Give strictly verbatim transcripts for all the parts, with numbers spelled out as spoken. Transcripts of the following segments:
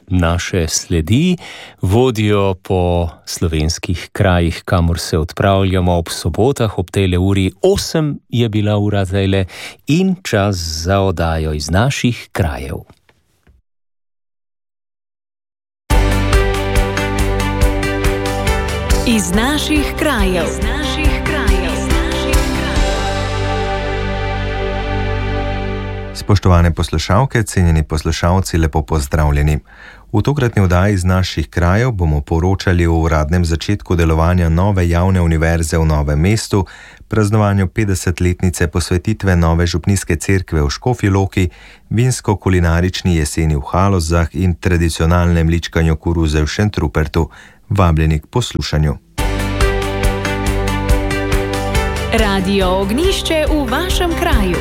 naše sledi vodijo po slovenskih krajih, kamor se odpravljamo ob sobotah, ob tejle uri. Osem je bila ura zdajle in čas za oddajo iz naših krajev. Iz naših krajev. Iz naših krajev. Spoštovane poslušalke, cenjeni poslušalci, lepo pozdravljeni. V tokratni oddaji iz naših krajev bomo poročali o uradnem začetku delovanja nove javne univerze v Novem mestu, praznovanju petdesetletnice posvetitve nove župnijske cerkve v Škofji Loki, vinsko-kulinarični jeseni v Halozah in tradicionalnem ličkanju koruze v Šentrupertu. Vabljeni k poslušanju. Radio Ognjišče v vašem kraju.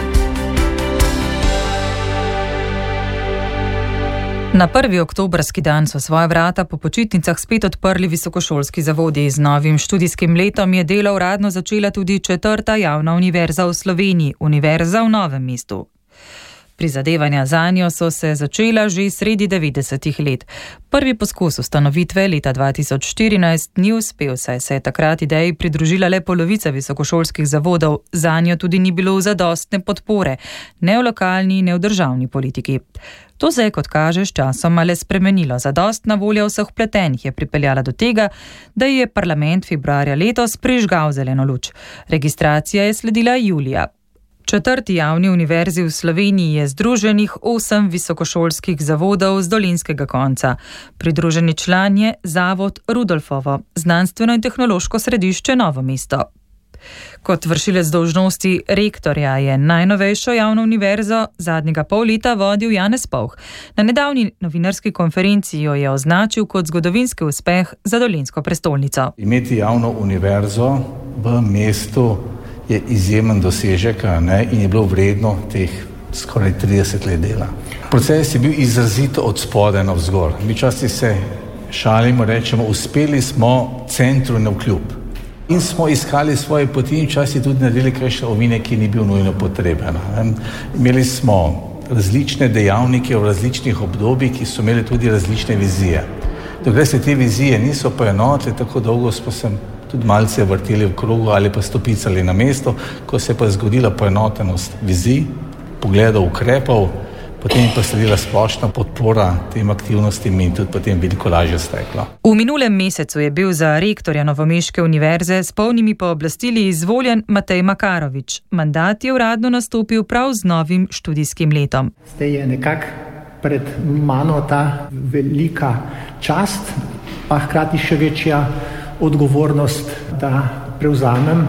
Na prvi oktobrski dan so svoja vrata po počitnicah spet odprli visokošolski zavodi. Z novim študijskim letom je delo uradno začela tudi četrta javna univerza v Sloveniji, Univerza v Novem mestu. Prizadevanja zanjo so se začela že sredi devetdesetih let. Prvi poskus ustanovitve leta dva tisoč štirinajst ni uspel, saj se je takrat ideji pridružila le polovica visokošolskih zavodov, zanjo tudi ni bilo zadostne podpore, ne v lokalni, ne v državni politiki. To se je, kot kaže, s časoma le spremenilo. Zadostna volja vseh vpletenih je pripeljala do tega, da je parlament februarja letos prižgal zeleno luč. Registracija je sledila julija. Četrti javni univerzi v Sloveniji je združenih osem visokošolskih zavodov z dolenjskega konca. Pridruženi član je Zavod Rudolfovo, znanstveno in tehnološko središče Novo mesto. Kot vršilec dolžnosti rektorja je najnovejšo javno univerzo zadnjega pol leta vodil Janez Povh. Na nedavni novinarski konferenci jo je označil kot zgodovinski uspeh za dolenjsko prestolnico. Imeti javno univerzo v mestu je izjemen dosežek, ne, in je bilo vredno teh skoraj trideset let dela. Proces je bil izrazito od spodaj navzgor. Mi časti se šalimo, rečemo, uspeli smo centru navkljub. In smo iskali svoje poti in časti tudi naredili kakšen ovinek, ki ni bil nujno potreben. Imeli smo različne dejavnike v različnih obdobjih, ki so imeli tudi različne vizije. Dokler se te vizije niso poenotile, tako dolgo smo se tudi malce vrteli v krogu ali pa stopicali na mesto, ko se pa zgodila poenotenost vizij, pogledov, ukrepov, potem pa sledila splošna podpora tem aktivnostim in tudi potem veliko lažje steklo. V minulem mesecu je bil za rektorja Novomeške univerze s polnimi pooblastili izvoljen Matej Makarovič. Mandat je uradno nastopil prav z novim študijskim letom. Zdaj je nekako pred mano ta velika čast, pa hkrati še večja odgovornost, da prevzamem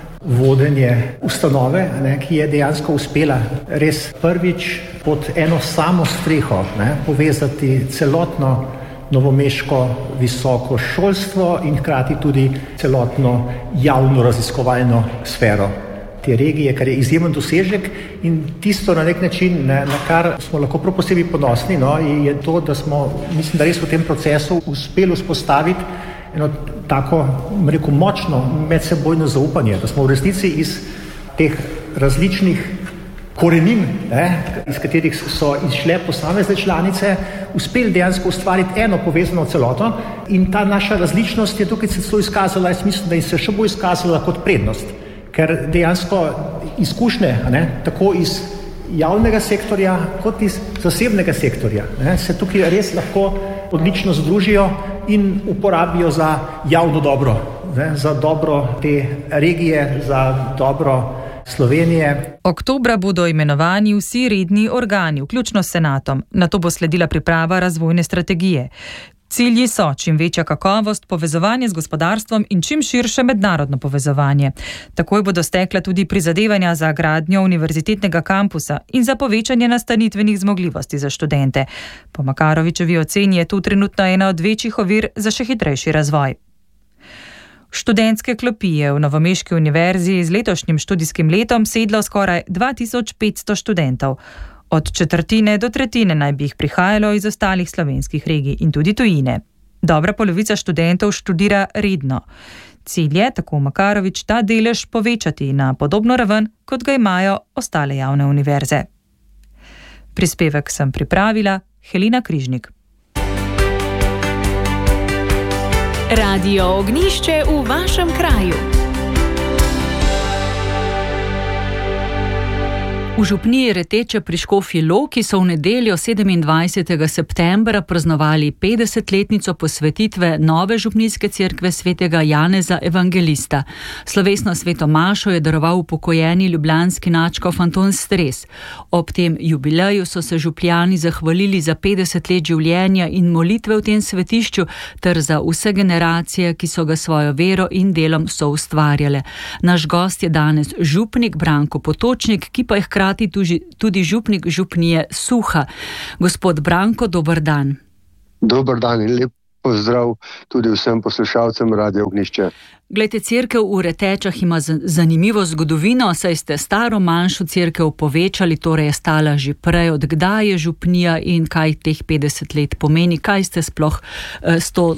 vodenje ustanove, ne, ki je dejansko uspela res prvič pod eno samo streho, ne, povezati celotno novomeško visoko šolstvo in hkrati tudi celotno javno raziskovalno sfero te regije, kar je izjemen dosežek in tisto na nek način, ne, na kar smo lahko prav posebej ponosni, no, je to, da smo, mislim, da res v tem procesu uspeli vzpostaviti eno tako, rekel, močno medsebojno zaupanje, da smo v resnici iz teh različnih korenin, ne, iz katerih so izšle posamezne članice, uspeli dejansko ustvariti eno povezano celoto in ta naša različnost je tukaj se celo izkazala, jaz mislim, da se še bo izkazala kot prednost, ker dejansko izkušnje, ne, tako iz javnega sektorja kot iz zasebnega sektorja, ne, se tukaj res lahko odlično združijo in uporabijo za javno dobro, ne, za dobro te regije, za dobro Slovenije. Oktobra bodo imenovani vsi redni organi, vključno s senatom. Nato bo sledila priprava razvojne strategije. Cilji so čim večja kakovost, povezovanje z gospodarstvom in čim širše mednarodno povezovanje. Takoj bodo stekla tudi prizadevanja za gradnjo univerzitetnega kampusa in za povečanje nastanitvenih zmogljivosti za študente. Po Makarovičevi oceni je to trenutno ena od večjih ovir za še hitrejši razvoj. Študentske klopi je v Novomeški univerzi z letošnjim študijskim letom sedlo skoraj dva tisoč petsto študentov. Od četrtine do tretjine naj bi jih prihajalo iz ostalih slovenskih regij in tudi tujine. Dobra polovica študentov študira redno. Cilj je, tako Makarovič, ta delež povečati na podobno raven, kot ga imajo ostale javne univerze. Prispevek sem pripravila Helena Križnik. Radio Ognišče v vašem kraju. V župniji Reteče pri Škofji Loki so v nedeljo sedemindvajsetega septembra praznovali petdesetletnico posvetitve nove župnijske cerkve svetega Janeza Evangelista. Slovesno sveto mašo je daroval upokojeni ljubljanski nadškof Anton Stres. Ob tem jubileju so se župljani zahvalili za petdeset let življenja in molitve v tem svetišču ter za vse generacije, ki so ga svojo vero in delom soustvarjale. Naš gost je danes župnik Branko Potočnik, ki pa je hkrati tudi župnik župnije Suha. Gospod Branko, dober dan. Dober dan in lep pozdrav tudi vsem poslušalcem Radio Ognišče. Glejte, cerkev v Retečah ima zanimivo zgodovino, saj ste staro manjšo cerkev povečali, torej je stala že prej. Od kdaj je župnija in kaj teh petdeset let pomeni? Kaj ste sploh s to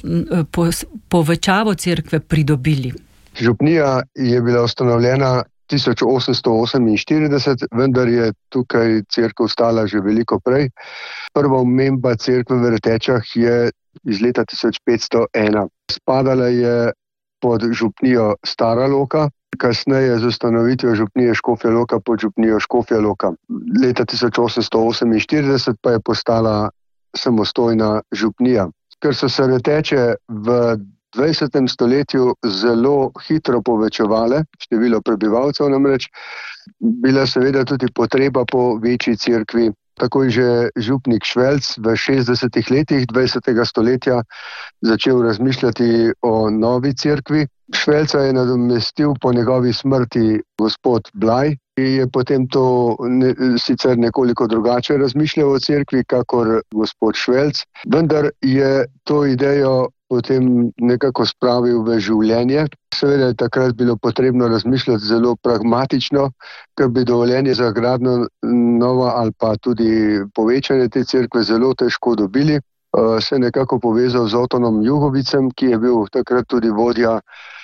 povečavo cerkve pridobili? Župnija je bila ustanovljena tisoč osemsto oseminštirideset, vendar je tukaj cerkev stala že veliko prej. Prva omemba cerkve v Retečah je iz leta tisoč petsto ena. Spadala je pod župnijo Stara Loka, kasneje z ustanovitvijo župnije Škofja Loka pod župnijo Škofja Loka. Leta tisoč osemsto oseminštirideset pa je postala samostojna župnija. Ker so se Reteče v dvajsetem stoletju zelo hitro povečevale, število prebivalcev namreč, bila seveda tudi potreba po večji cerkvi. Tako je že župnik Švelc v šestdesetih letih dvajsetega stoletja začel razmišljati o novi cerkvi. Švelca je nadomestil po njegovi smrti gospod Blaj, ki je potem to ne, sicer nekoliko drugače razmišljal o cerkvi, kakor gospod Švelc, vendar je to idejo potem nekako spravil v življenje. Seveda je takrat bilo potrebno razmišljati zelo pragmatično, ker bi dovoljenje za gradnjo nova ali pa tudi povečanje te cerkve zelo težko dobili. Se je nekako povezal z Otonom Jugovicem, ki je bil takrat tudi vodja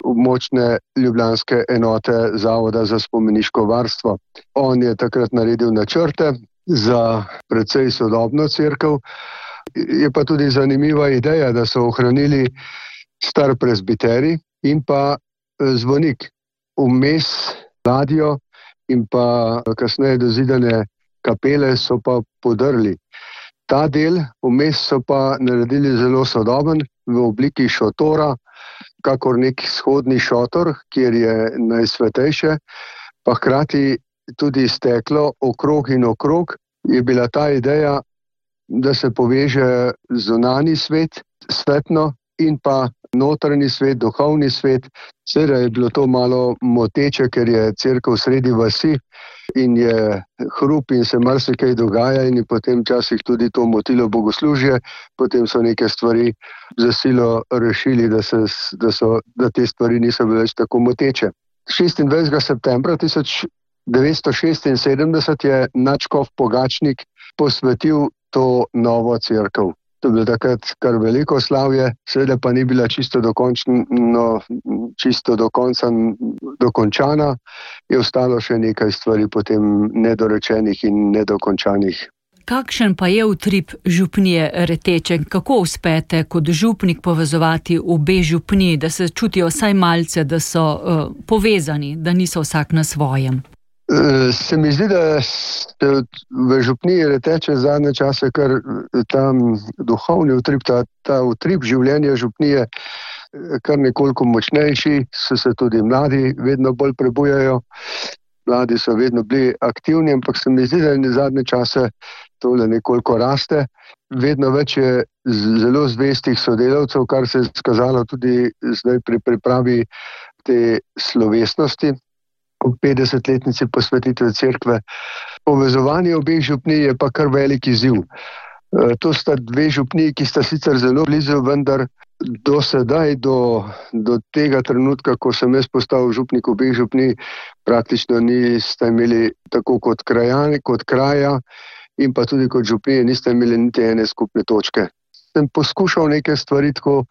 močne ljubljanske enote Zavoda za spomeniško varstvo. On je takrat naredil načrte za precej sodobno cerkev. Je pa tudi zanimiva ideja, da so ohranili star prezbiterij in pa zvonik. Vmes ladjo in pa kasneje dozidane kapele so pa podrli. Ta del vmes so pa naredili zelo sodoben v obliki šotora, kakor nek shodni šotor, kjer je najsvetejše, pa hkrati tudi steklo okrog in okrog. Je bila ta ideja, da se poveže zunanji svet, svetno, in pa notranji svet, duhovni svet. Seveda je bilo to malo moteče, ker je cerkev sredi vasi in je hrup in se marsikaj dogaja in je potem včasih tudi to motilo bogoslužje. Potem so neke stvari za silo rešili, da, se, da, so, da te stvari niso bile več tako moteče. šestindvajsetega septembra tisoč devetsto šestinsedemdeset je nadškof Pogačnik posvetil to novo cerkev. To je bilo takrat kar veliko slavje, seveda pa ni bila čisto dokončno, čisto do konca dokončana. Je ostalo še nekaj stvari potem nedorečenih in nedokončanih. Kakšen pa je utrip župnije Reteče? Kako uspete kot župnik povezovati obe župniji, da se čutijo vsaj malce, da so uh, povezani, da niso vsak na svojem? Se mi zdi, da se v župniji Reteče zadnje čase kar ta duhovni utrip, ta, ta utrip življenja župnije kar nekoliko močnejši, so se tudi mladi vedno bolj prebujajo. Mladi so vedno bili aktivni, ampak se mi zdi, da je zadnje čase tole nekoliko raste. Vedno več je zelo zvestih sodelavcev, kar se je skazalo tudi zdaj pri pripravi te slovesnosti ob petdesetletnici posvetitve cerkve. Povezovanje obeh župnij je pa kar velik izziv. To sta dve župniji, ki sta sicer zelo blizu, vendar do sedaj, do, do tega trenutka, ko sem jaz postal župnik obeh župnij, praktično niste imeli tako kot krajani, kot kraja in pa tudi kot župnije niste imeli niti ene skupne točke. Sem poskušal neke stvari tako,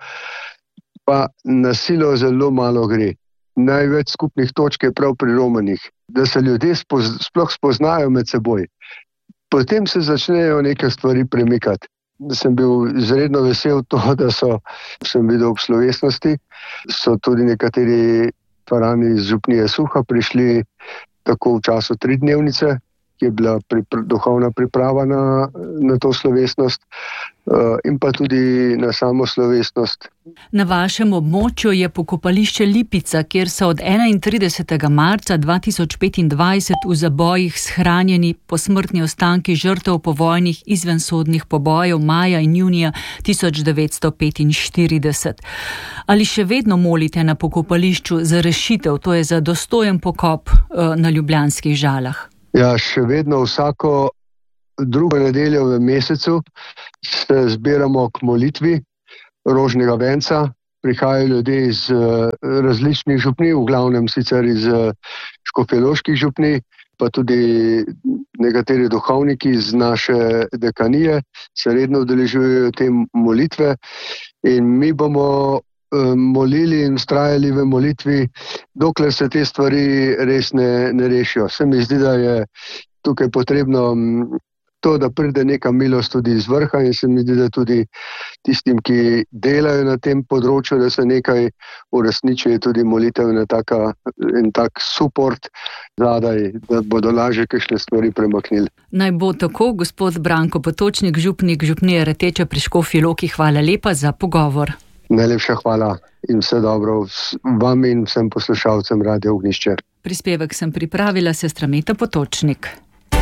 pa na silo zelo malo gre. Največ skupnih točk je prav pri romanih, da se ljudje spoz, sploh spoznajo med seboj. Potem se začnejo neke stvari premikati. sem bil izredno vesel to, da so, sem videl ob slovesnosti, so tudi nekateri farani iz župnije Suha prišli tako v času tridnevnice, ki je bila pripra- duhovna priprava na, na to slovesnost uh, in pa tudi na samo slovesnost. Na vašem območju je pokopališče Lipica, kjer so od enaintridesetega marca dva tisoč petindvajset v zabojih shranjeni posmrtni ostanki žrtev povojnih izvensodnih pobojev maja in junija tisoč devetsto petinštirideset. Ali še vedno molite na pokopališču za rešitev, to je za dostojen pokop uh, na ljubljanskih Žalah? Ja, še vedno vsako drugo nedeljo v mesecu se zbiramo k molitvi rožnega venca. Prihajajo ljudje iz različnih župnij, v glavnem sicer iz škofjeloških župnij, pa tudi nekateri duhovniki iz naše dekanije se redno udeležujejo te molitve in mi bomo molili in vztrajali v molitvi, dokler se te stvari res ne, ne rešijo. Se mi zdi, da je tukaj potrebno to, da pride neka milost tudi iz vrha in se mi zdi, da tudi tistim, ki delajo na tem področju, da se nekaj uresniči tudi molitev na taka, en tak suport zadaj, da bodo lažje kakšne stvari premaknili. Naj bo tako, gospod Branko Potočnik, župnik župnije Reteča pri Škofji Loki, hvala lepa za pogovor. Najlepša hvala in vse dobro vam in vsem poslušalcem Radia Ognjišče. Prispevek sem pripravila sestra Meta Potočnik.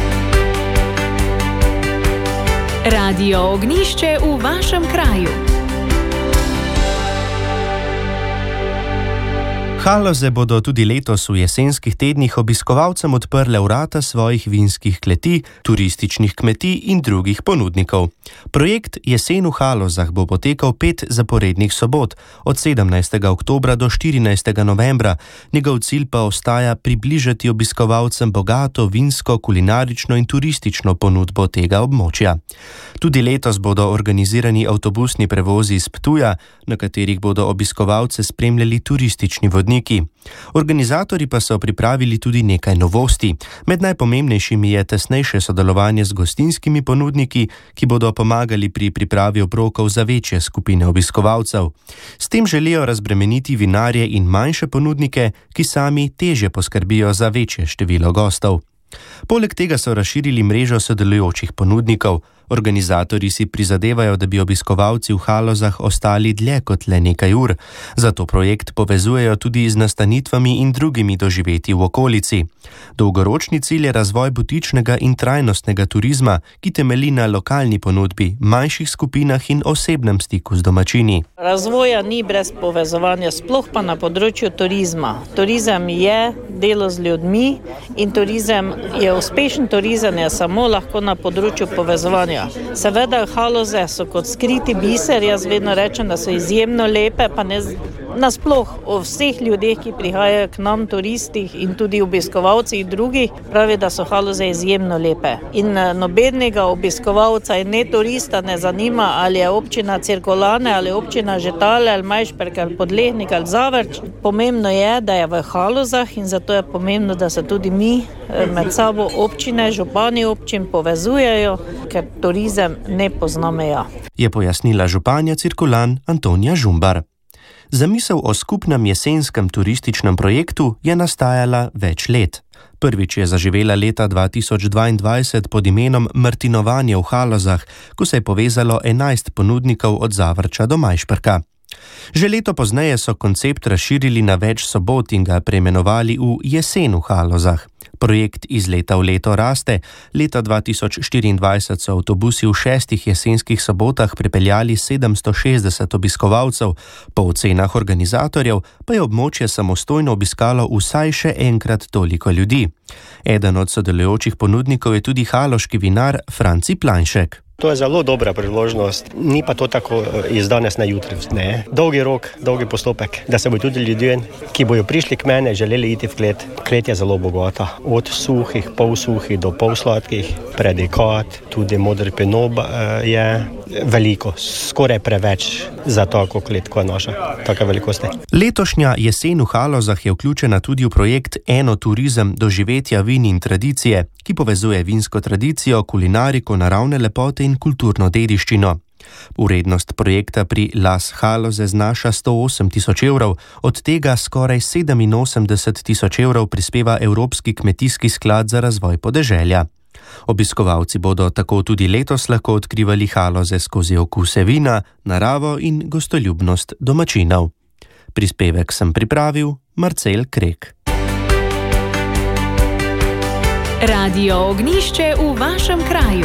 Radio Ognjišče v vašem kraju. Haloze bodo tudi letos v jesenskih tednih obiskovalcem odprle vrata svojih vinskih kleti, turističnih kmetij in drugih ponudnikov. Projekt Jesen v Halozah bo potekal pet zaporednih sobot, od sedemnajstega oktobra do štirinajstega novembra. Njegov cilj pa ostaja približati obiskovalcem bogato vinsko, kulinarično in turistično ponudbo tega območja. Tudi letos bodo organizirani avtobusni prevozi iz Ptuja, na katerih bodo obiskovalce spremljali turistični vodniki. Organizatorji pa so pripravili tudi nekaj novosti. Med najpomembnejšimi je tesnejše sodelovanje z gostinskimi ponudniki, ki bodo pomagali pri pripravi obrokov za večje skupine obiskovalcev. S tem želijo razbremeniti vinarje in manjše ponudnike, ki sami težje poskrbijo za večje število gostov. Poleg tega so razširili mrežo sodelujočih ponudnikov. Organizatorji si prizadevajo, da bi obiskovalci v Halozah ostali dlje kot le nekaj ur. Zato projekt povezujejo tudi z nastanitvami in drugimi doživetji v okolici. Dolgoročni cilj je razvoj butičnega in trajnostnega turizma, ki temelji na lokalni ponudbi, manjših skupinah in osebnem stiku z domačini. Razvoja ni brez povezovanja, sploh pa na področju turizma. Turizem je delo z ljudmi in turizem je uspešen turizem je samo lahko na področju povezovanja. Seveda Haloze so kot skriti biser, jaz vedno rečem, da so izjemno lepe, pa ne nasploh o vseh ljudeh, ki prihajajo k nam, turistih in tudi obiskovalci in drugih, pravi, da so Haloze izjemno lepe. In nobenega obiskovalca in ne turista ne zanima, ali je občina Cirkulane, ali občina Žetale, ali Majšperk, ali Podlehnik, ali Zavrč. Pomembno je, da je v Halozah in zato je pomembno, da se tudi mi med sabo občine, župani občin povezujejo, ker turizem ne pozna meja. Je pojasnila županja Cirkulan Antonija Žumbar. Zamisel o skupnem jesenskem turističnem projektu je nastajala več let. Prvič je zaživela leta dva tisoč dvaindvajset pod imenom Martinovanje v Halozah, ko se je povezalo enajst ponudnikov od Zavrča do Majšperka. Že leto pozneje so koncept razširili na več sobot in ga preimenovali v Jesen v Halozah. Projekt iz leta v leto raste. Leta dva tisoč štiriindvajset so avtobusi v šestih jesenskih sobotah pripeljali sedemsto šestdeset obiskovalcev, po ocenah organizatorjev pa je območje samostojno obiskalo vsaj še enkrat toliko ljudi. Eden od sodelujočih ponudnikov je tudi haloški vinar Franci Planšek. To je zelo dobra priložnost, ni pa to tako iz danes na jutri. Ne. Dolgi rok, dolgi postopek, da se bodo tudi ljudje, ki bojo prišli k mene, želeli iti v klet. Klet je zelo bogata, od suhih, polsuhih do polsladkih, predikat, tudi modri pinot je veliko, skoraj preveč za tako klet, kot je naša, take velikosti. Letošnja Jesen v Halozah je vključena tudi v projekt Enoturizem doživetja vin in tradicije, ki povezuje vinsko tradicijo, kulinariko, naravne lepote in kulturno dediščino. Vrednost projekta pri Las Haloze znaša sto osem tisoč evrov, od tega skoraj sedeminosemdeset tisoč evrov prispeva Evropski kmetijski sklad za razvoj podeželja. Obiskovalci bodo tako tudi letos lahko odkrivali Haloze skozi okuse vina, naravo in gostoljubnost domačinov. Prispevek sem pripravil Marcel Krek. Radio Ognišče v vašem kraju.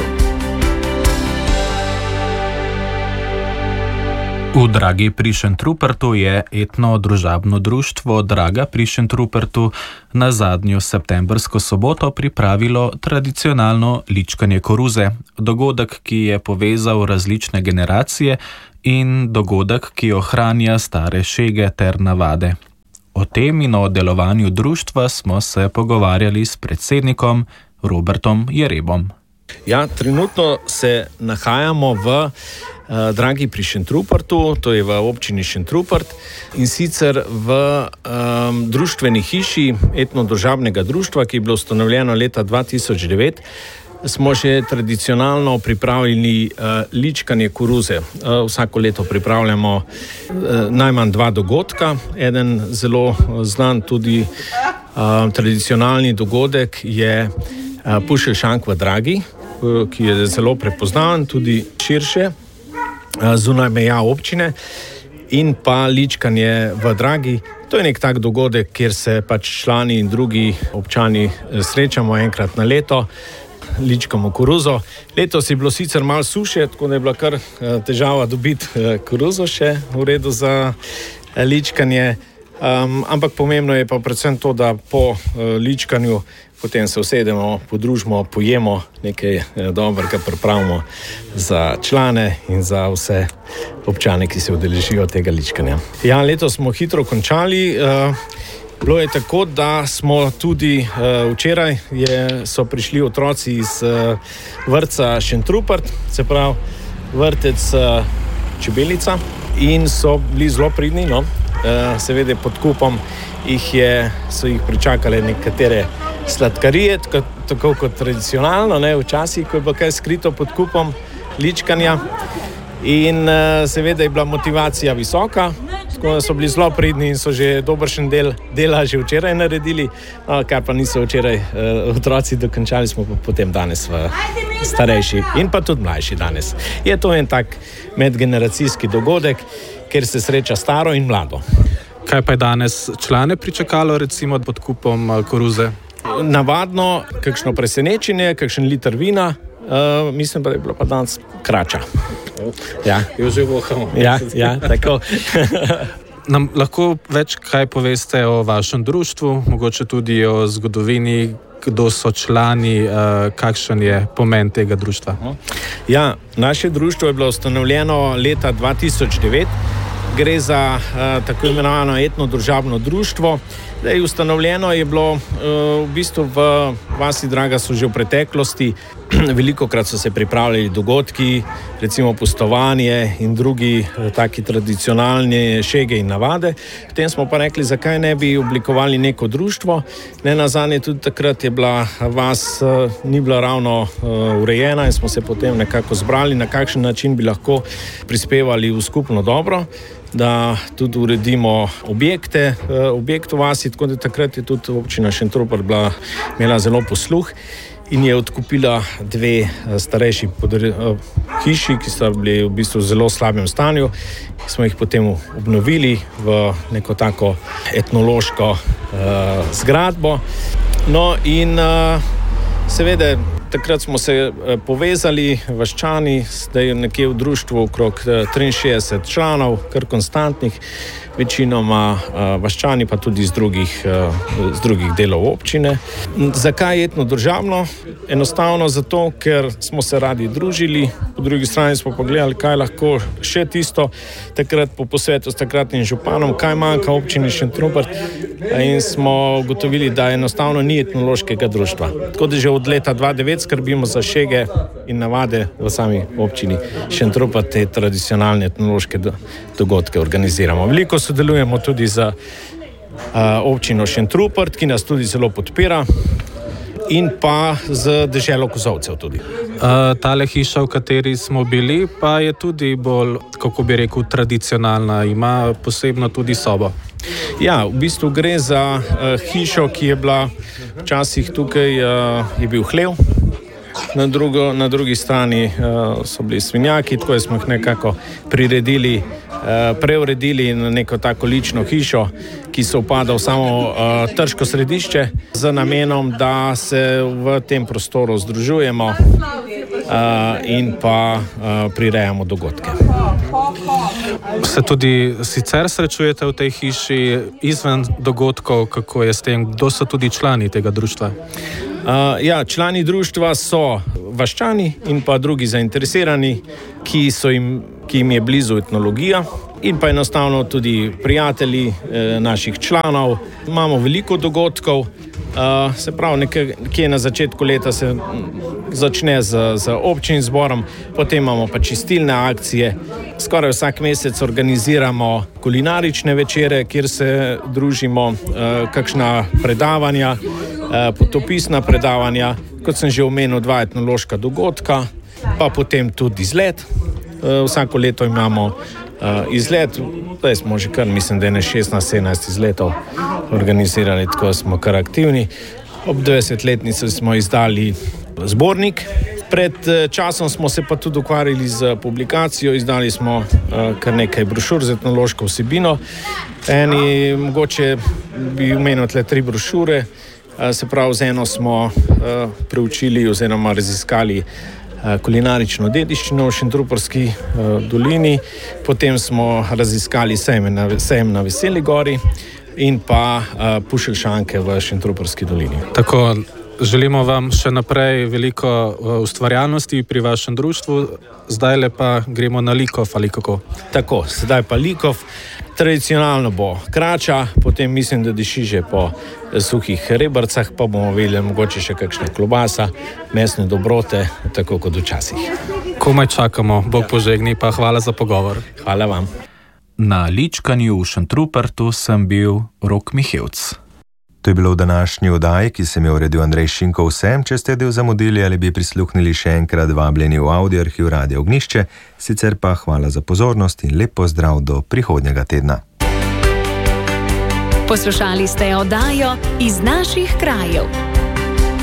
V Dragi pri Šentrupertu je etno-družabno društvo Draga pri Šentrupertu na zadnjo septembrsko soboto pripravilo tradicionalno ličkanje koruze, dogodek, ki je povezal različne generacije in dogodek, ki ohranja stare šege ter navade. O tem in o delovanju društva smo se pogovarjali s predsednikom Robertom Jerebom. Ja, trenutno se nahajamo v uh, Dragi pri Šentrupertu, to je v občini Šentrupert, in sicer v um, društveni hiši etno-družabnega društva, ki je bilo ustanovljeno leta dva tisoč devet. Smo že tradicionalno pripravili uh, ličkanje koruze. Uh, vsako leto pripravljamo uh, najmanj dva dogodka. Eden zelo znan tudi uh, tradicionalni dogodek je uh, Pušelj šank v Dragi, uh, ki je zelo prepoznaven tudi širše uh, zunaj meja občine, in pa ličkanje v Dragi. To je nek tak dogodek, kjer se pač člani in drugi občani srečamo enkrat na leto, ličkamo koruzo. Letos je bilo sicer malo suše, tako da je bila kar težava dobiti koruzo še v redu za ličkanje. Um, ampak pomembno je pa predvsem to, da po ličkanju potem se usedemo, podružimo, pojemo nekaj dobrega, pripravimo za člane in za vse občane, ki se udeležijo tega ličkanja. Ja, letos smo hitro končali. Uh, Bilo je tako, da smo tudi uh, včeraj je, so prišli otroci iz uh, vrtca Šentrupert, se pravi vrtec uh, Čebelica, in so bili zelo pridni. No? Uh, seveda pod kupom jih je, so jih pričakale nekatere sladkarije, tako, tako kot tradicionalno, ne? Včasih, ko je bilo kaj skrito pod kupom ličkanja. In uh, seveda je bila motivacija visoka, tako da so bili zelo pridni in so že dobršen del dela že včeraj naredili, no, kar pa niso včeraj uh, otroci dokončali, smo pa potem danes v starejši in pa tudi mlajši danes. Je to en tak medgeneracijski dogodek, kjer se sreča staro in mlado. Kaj pa je danes člane pričakalo recimo pod kupom koruze? Navadno kakšno presenečenje, kakšen liter vina, uh, mislim pa, da je bilo pa danes krača. Ja, je že vohamo. Ja, ja, tako. Nam lahko več kaj poveste o vašem društvu, mogoče tudi o zgodovini, kdo so člani, kakšen je pomen tega društva? Ja, naše društvo je bilo ustanovljeno leta dva tisoč devet. Gre za uh, tako imenovano etno-družabno društvo. Zdaj, ustanovljeno je bilo uh, v bistvu v vasi Draga so že v preteklosti. Velikokrat so se pripravljali dogodki, recimo pustovanje in drugi uh, taki tradicionalni šege in navade. Potem smo pa rekli, zakaj ne bi oblikovali neko društvo. Ne nazadnje tudi takrat je bila vas, uh, ni bila ravno uh, urejena in smo se potem nekako zbrali, na kakšen način bi lahko prispevali v skupno dobro, da tudi uredimo objekte, objekt v vasi, tako da takrat je tudi občina Šentrupert bila, imela zelo posluh in je odkupila dve starejši podari, hiši, ki sta bili v bistvu v zelo slabem stanju. Smo jih potem obnovili v neko tako etnološko uh, zgradbo. No in uh, seveda takrat smo se povezali, vaščani, zdaj je nekje v društvu okrog triinšestdeset članov, kar konstantnih, večinoma vaščani, pa tudi iz drugih, iz drugih delov občine. Zakaj etno-državno? Enostavno zato, ker smo se radi družili, po drugi strani smo pogledali, kaj lahko še tisto, takrat po posvetu s takratnim županom, kaj manjka občini Šentrupert, in smo ugotovili, da enostavno ni etnološkega društva. Tako da že od leta dva tisoč devet skrbimo za šege in navade v sami občini Šentrupert, te tradicionalne etnološke dogodke organiziramo. Veliko sodelujemo tudi za uh, občino Šentrupert, ki nas tudi zelo podpira. in pa z deželo kozovcev tudi. Uh, tale hiša, v kateri smo bili, pa je tudi bolj, kako bi rekel, tradicionalna, ima posebno tudi sobo. Ja, v bistvu gre za uh, hišo, ki je bila včasih tukaj, uh, je bil hlev, na, drugo, na drugi strani uh, so bili svinjaki, tako smo jih nekako priredili, uh, preuredili na neko tako lično hišo, ki se upada v samo uh, trško središče, z namenom, da se v tem prostoru združujemo uh, in pa uh, prirejamo dogodke. Se tudi sicer srečujete v tej hiši izven dogodkov, kako je s tem, kdo so tudi člani tega društva? Uh, ja, člani društva so vaščani in pa drugi zainteresirani, ki, so jim, ki jim je blizu etnologija, in pa enostavno tudi prijatelji eh, naših članov. Imamo veliko dogodkov, uh, se pravi, nekje na začetku leta se začne z, z občinim zborom, potem imamo pa čistilne akcije. Skoraj vsak mesec organiziramo kulinarične večere, kjer se družimo, uh, kakšna predavanja, uh, potopisna predavanja, kot sem že omenil, dva etnološka dogodka, pa potem tudi izlet. Uh, vsako leto imamo Uh, izlet, zdaj smo že kar, mislim, da je ne šestnajst sedemnajst izletov organizirali, tako smo kar aktivni. Ob dvajsetletnici smo izdali zbornik. Pred uh, časom smo se pa tudi ukvarjali z publikacijo, izdali smo uh, kar nekaj brošur z etnološko vsebino. Eni, mogoče bi omenil tle tri brošure, uh, se pravi, z eno smo uh, preučili oziroma raziskali kulinarično dediščino v Šentrupertski uh, dolini, potem smo raziskali sejem na, sejem na Veseli gori in pa uh, pušeljšanke v Šentrupertski dolini. Tako, želimo vam še naprej veliko uh, ustvarjalnosti pri vašem društvu, zdaj le pa gremo na Likov ali kako? Tako, sedaj pa Likov. Tradicionalno bo krača, potem mislim, da diši že po suhih rebrcah, pa bomo videli mogoče še kakšna klobasa, mesne dobrote, tako kot včasih. Komaj čakamo, Bog požegni, pa hvala za pogovor. Hvala vam. Na ličkanju v Šentrupertu sem bil Rok Mihevc. To je bilo v današnji oddaji, ki sem jo uredil Andrej Šinko. Vsem, če ste del zamudili ali bi prisluhnili še enkrat, vabljeni v audio arhiv Radia Ognjišče, sicer pa hvala za pozornost in lep pozdrav do prihodnjega tedna. Poslušali ste oddajo Iz naših krajev.